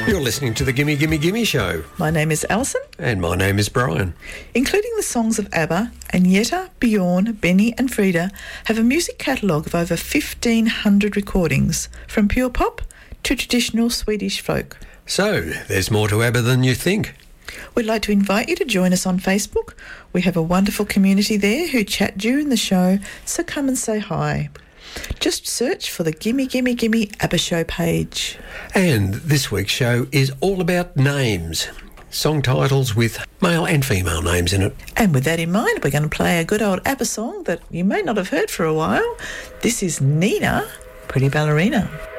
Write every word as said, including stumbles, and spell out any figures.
You're listening to the Gimme Gimme Gimme Show. My name is Alison. And my name is Brian. Including the songs of ABBA, Agneta, Bjorn, Benny and Frida have a music catalogue of over fifteen hundred recordings, from pure pop to traditional Swedish folk. So, there's more to ABBA than you think. We'd like to invite you to join us on Facebook. We have a wonderful community there who chat during the show, so come and say hi. Just search for the Gimme Gimme Gimme ABBA Show page. And this week's show is all about names. Song titles with male and female names in it. And with that in mind, we're going to play a good old ABBA song that you may not have heard for a while. This is Nina, Pretty Ballerina.